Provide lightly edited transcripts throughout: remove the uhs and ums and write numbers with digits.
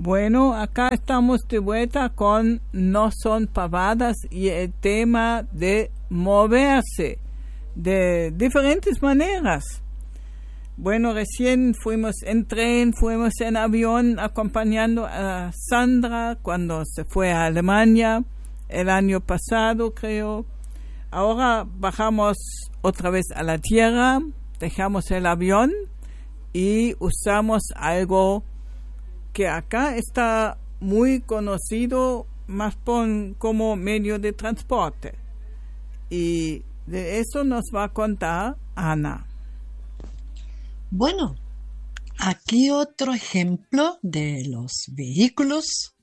Bueno, acá estamos de vuelta con No son pavadas y el tema de moverse de diferentes maneras. Bueno, recién fuimos en tren, fuimos en avión acompañando a Sandra cuando se fue a Alemania el año pasado, creo. Ahora bajamos otra vez a la tierra, dejamos el avión y usamos algo que acá está muy conocido más como medio de transporte. Y de eso nos va a contar Ana. Bueno, aquí otro ejemplo de los vehículos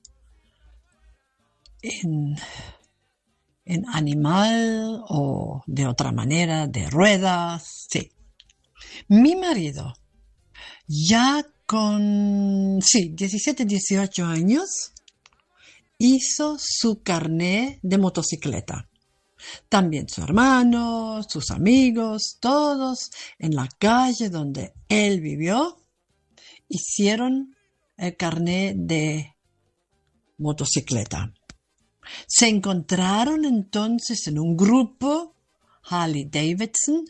en animal o de otra manera, de ruedas. Sí. Mi marido, ya con 17, 18 años, hizo su carné de motocicleta. También su hermano, sus amigos, todos en la calle donde él vivió, hicieron el carné de motocicleta. Se encontraron entonces en un grupo, Harley Davidson,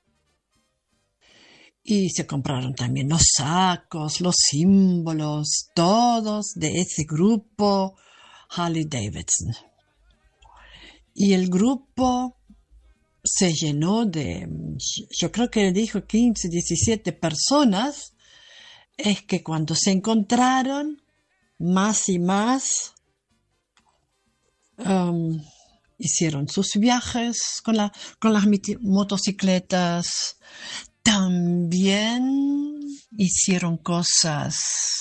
y se compraron también los sacos, los símbolos, todos de ese grupo Harley Davidson. Y el grupo se llenó de, yo creo que dijo 15, 17 personas. Es que cuando se encontraron, más y más hicieron sus viajes con las motocicletas. También hicieron cosas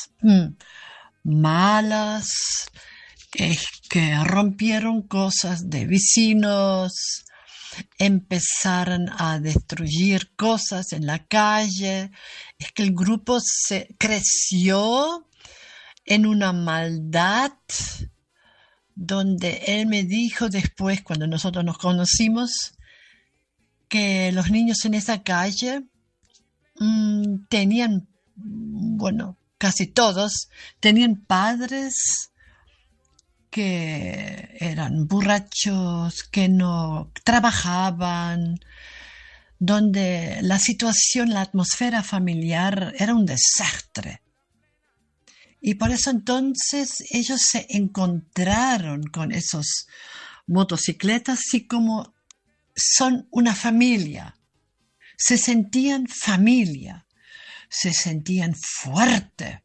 malas, es que rompieron cosas de vecinos, empezaron a destruir cosas en la calle. Es que el grupo se creció en una maldad donde él me dijo después, cuando nosotros nos conocimos, que los niños en esa calle tenían, bueno, casi todos, tenían padres que eran borrachos, que no trabajaban, donde la situación, la atmósfera familiar era un desastre. Y por eso entonces ellos se encontraron con esos motocicletas y como son una familia, se sentían familia, se sentían fuerte,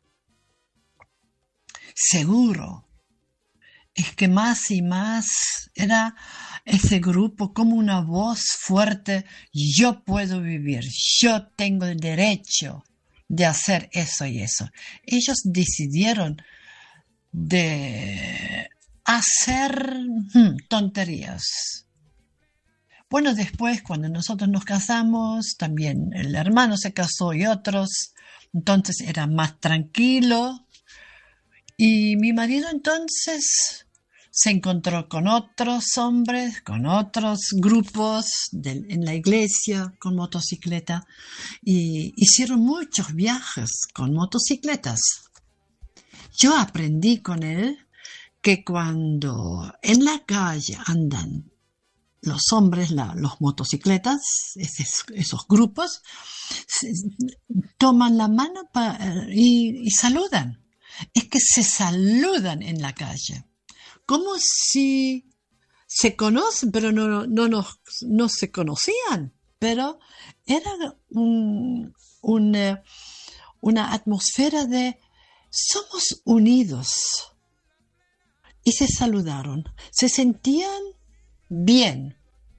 seguro. Es que más y más era ese grupo como una voz fuerte: yo puedo vivir, yo tengo el derecho de hacer eso y eso. Ellos decidieron de hacer tonterías. Bueno, después cuando nosotros nos casamos, también el hermano se casó y otros, entonces era más tranquilo. Y mi marido entonces se encontró con otros hombres, con otros grupos en la iglesia con motocicleta y hicieron muchos viajes con motocicletas. Yo aprendí con él que cuando en la calle andan los hombres, los motocicletas, esos grupos, toman la mano y saludan. Es que se saludan en la calle, como si se conocen, pero no se conocían. Pero era una atmósfera de somos unidos. Y se saludaron, se sentían bien.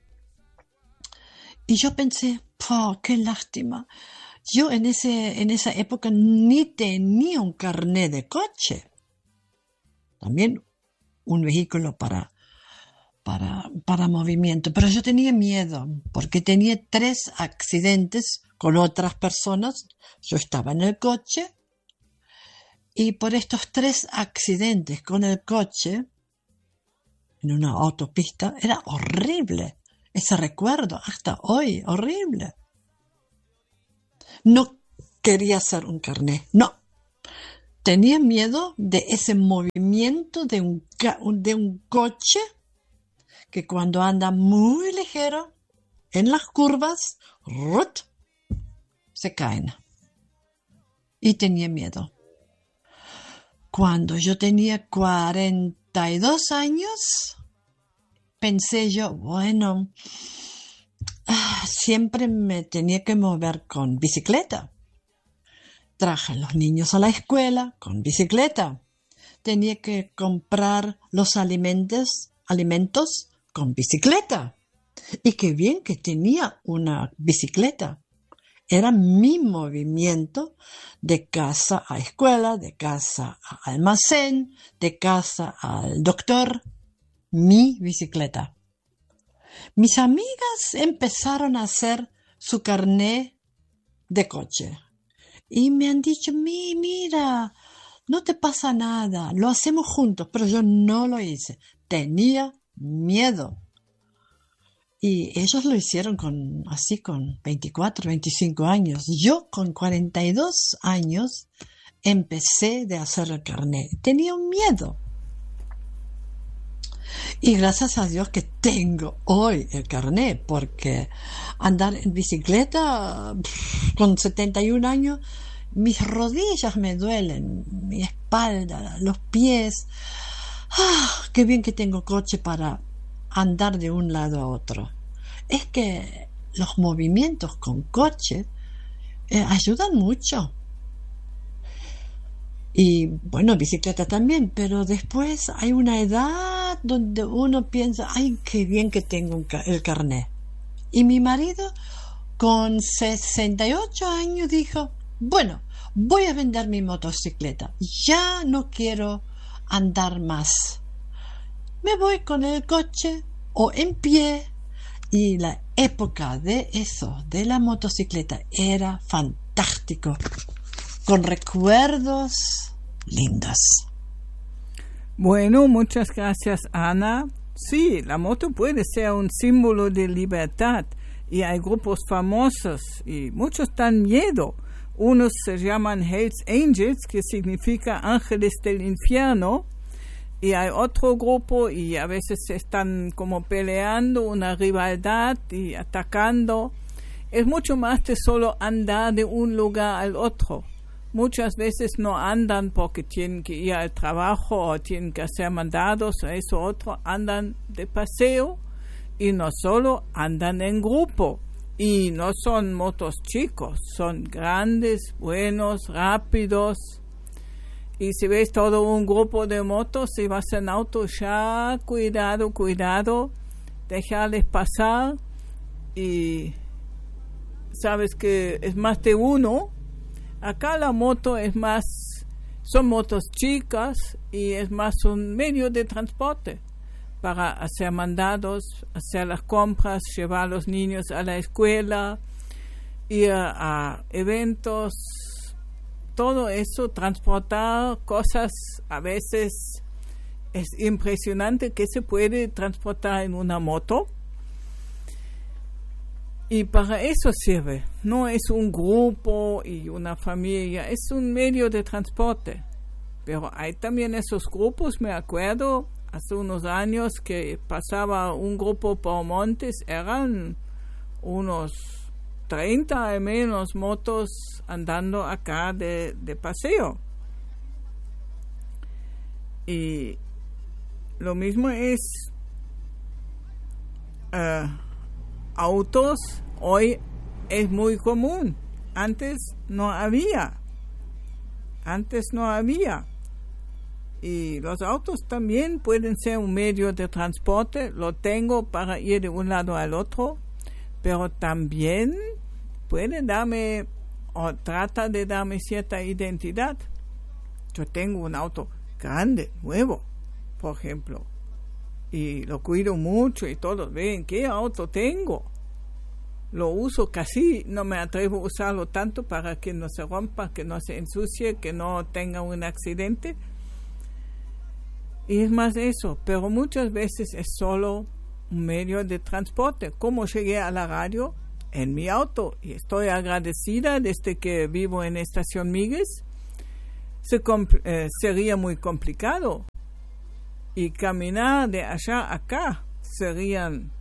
Y yo pensé, qué lástima. Yo en esa época ni tenía un carnet de coche. También un vehículo para movimiento. Pero yo tenía miedo porque tenía 3 accidentes con otras personas. Yo estaba en el coche y por estos 3 accidentes con el coche en una autopista era horrible. Ese recuerdo hasta hoy, horrible. No quería hacer un carné, no. Tenía miedo de ese movimiento de un coche que cuando anda muy ligero en las curvas, ¡rut!, se caen. Y tenía miedo. Cuando yo tenía 42 años, pensé yo, bueno, siempre me tenía que mover con bicicleta. Traje a los niños a la escuela con bicicleta. Tenía que comprar los alimentos con bicicleta. Y qué bien que tenía una bicicleta. Era mi movimiento de casa a escuela, de casa a almacén, de casa al doctor. Mi bicicleta. Mis amigas empezaron a hacer su carné de coche. Y me han dicho, mira, no te pasa nada, lo hacemos juntos, pero yo no lo hice. Tenía miedo. Y ellos lo hicieron con 24, 25 años. Yo con 42 años empecé de hacer el carnet. Tenía un miedo. Y gracias a Dios que tengo hoy el carnet, porque andar en bicicleta con 71 años, mis rodillas me duelen, mi espalda, los pies. Qué bien que tengo coche para andar de un lado a otro. Es que los movimientos con coche ayudan mucho. Y bueno, bicicleta también, pero después hay una edad donde uno piensa, ay, qué bien que tengo el carnet. Y mi marido con 68 años dijo, bueno, voy a vender mi motocicleta, ya no quiero andar más. Me voy con el coche o en pie. Y la época de eso, de la motocicleta, era fantástico, con recuerdos lindos. Bueno, muchas gracias, Ana. Sí, la moto puede ser un símbolo de libertad y hay grupos famosos y muchos dan miedo. Unos se llaman Hells Angels, que significa ángeles del infierno, y hay otro grupo y a veces están como peleando, una rivalidad y atacando. Es mucho más de solo andar de un lugar al otro. Muchas veces no andan porque tienen que ir al trabajo o tienen que hacer mandados o eso otro. Andan de paseo y no solo andan en grupo. Y no son motos chicos, son grandes, buenos, rápidos. Y si ves todo un grupo de motos, si vas en auto, ya cuidado, dejarles pasar. Y sabes que es más de uno. Acá la moto es más, son motos chicas y es más un medio de transporte para hacer mandados, hacer las compras, llevar a los niños a la escuela, ir a eventos. Todo eso, transportar cosas, a veces es impresionante que se puede transportar en una moto. Y para eso sirve. No es un grupo y una familia, es un medio de transporte. Pero hay también esos grupos, me acuerdo, hace unos años que pasaba un grupo por montes, eran unos 30 al menos motos andando acá de paseo. Y lo mismo es autos, hoy es muy común. Antes no había. Y los autos también pueden ser un medio de transporte. Lo tengo para ir de un lado al otro, pero también puede darme o trata de darme cierta identidad. Yo tengo un auto grande, nuevo, por ejemplo, y lo cuido mucho y todos ven qué auto tengo. Lo uso casi, no me atrevo a usarlo tanto para que no se rompa, que no se ensucie, que no tenga un accidente. Y es más eso, pero muchas veces es solo un medio de transporte. ¿Cómo llegué a la radio? En mi auto, y estoy agradecida desde que vivo en Estación Migues. sería muy complicado. Y caminar de allá a acá serían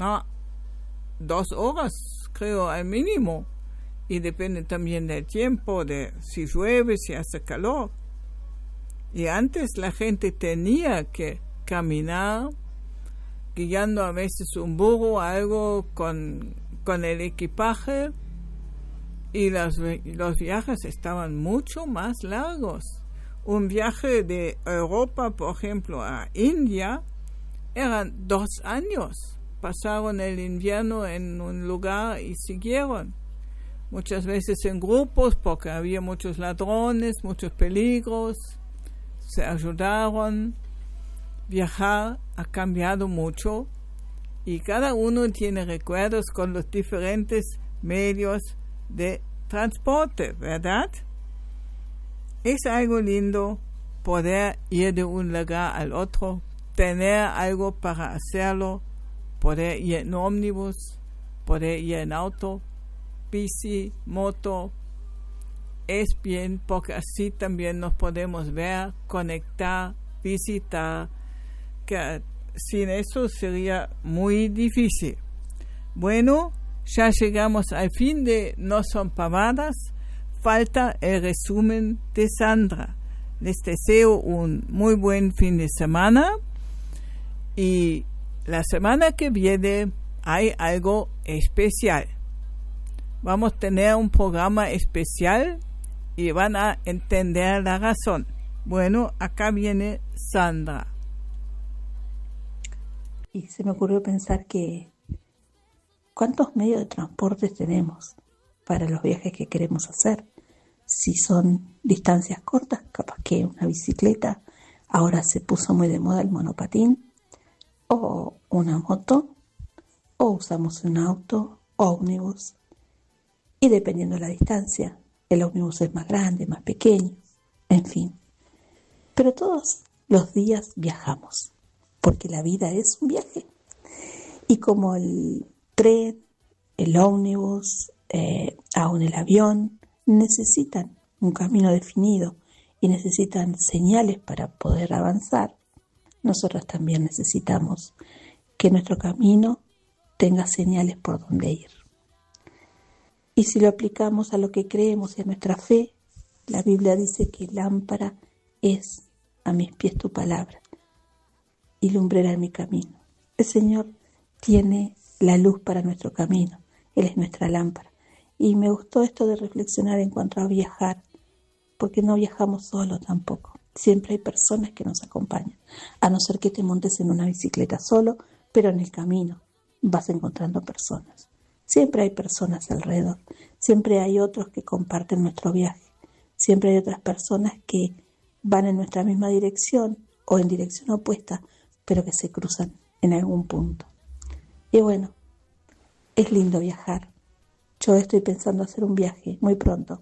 2 horas, creo, al mínimo. Y depende también del tiempo, de si llueve, si hace calor. Y antes la gente tenía que caminar, guiando a veces un burro o algo con el equipaje, y los viajes estaban mucho más largos. Un viaje de Europa, por ejemplo, a India, eran 2 años. Pasaron el invierno en un lugar y siguieron. Muchas veces en grupos, porque había muchos ladrones, muchos peligros. Se ayudaron. Viajar ha cambiado mucho y cada uno tiene recuerdos con los diferentes medios de transporte, ¿verdad? Es algo lindo poder ir de un lugar al otro, tener algo para hacerlo, poder ir en ómnibus, poder ir en auto, bici, moto. Es bien porque así también nos podemos ver, conectar, visitar, que sin eso sería muy difícil. Bueno, ya llegamos al fin de No Son Pavadas. Falta el resumen de Sandra. Les deseo un muy buen fin de semana y la semana que viene hay algo especial. Vamos a tener un programa especial y van a entender la razón. Bueno, acá viene Sandra. Y se me ocurrió pensar que ¿cuántos medios de transporte tenemos para los viajes que queremos hacer? Si son distancias cortas, capaz que una bicicleta, ahora se puso muy de moda el monopatín, o una moto, o usamos un auto, ómnibus, y dependiendo de la distancia, el ómnibus es más grande, más pequeño, en fin. Pero todos los días viajamos, porque la vida es un viaje. Y como el tren, el ómnibus, aún el avión, necesitan un camino definido y necesitan señales para poder avanzar, nosotros también necesitamos que nuestro camino tenga señales por donde ir. Y si lo aplicamos a lo que creemos y a nuestra fe, la Biblia dice que lámpara es a mis pies tu palabra y lumbrera en mi camino. El Señor tiene la luz para nuestro camino, Él es nuestra lámpara. Y me gustó esto de reflexionar en cuanto a viajar, porque no viajamos solos tampoco. Siempre hay personas que nos acompañan, a no ser que te montes en una bicicleta solo, pero en el camino vas encontrando personas. Siempre hay personas alrededor, siempre hay otros que comparten nuestro viaje, siempre hay otras personas que van en nuestra misma dirección o en dirección opuesta, pero que se cruzan en algún punto. Y bueno, es lindo viajar. Yo estoy pensando hacer un viaje muy pronto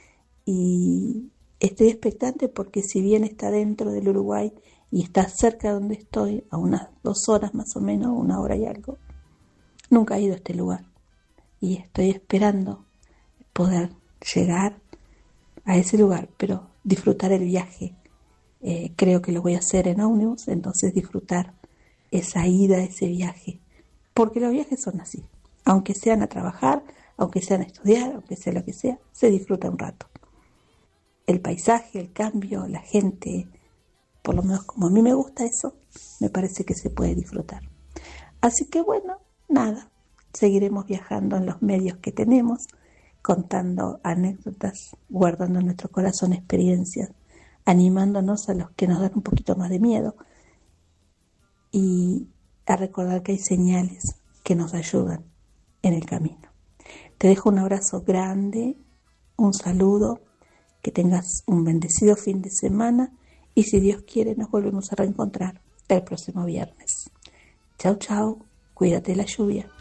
y estoy expectante porque si bien está dentro del Uruguay y está cerca de donde estoy, a unas 2 horas más o menos, 1 hora y algo, nunca he ido a este lugar y estoy esperando poder llegar a ese lugar, pero disfrutar el viaje. Creo que lo voy a hacer en ómnibus, entonces disfrutar esa ida, ese viaje, porque los viajes son así, aunque sean a trabajar, aunque sean a estudiar, aunque sea lo que sea, se disfruta un rato. El paisaje, el cambio, la gente, por lo menos como a mí me gusta eso, me parece que se puede disfrutar. Así que bueno, nada, seguiremos viajando en los medios que tenemos, contando anécdotas, guardando en nuestro corazón experiencias, animándonos a los que nos dan un poquito más de miedo y a recordar que hay señales que nos ayudan en el camino. Te dejo un abrazo grande, un saludo, que tengas un bendecido fin de semana y si Dios quiere nos volvemos a reencontrar el próximo viernes. Chau, chau, cuídate de la lluvia.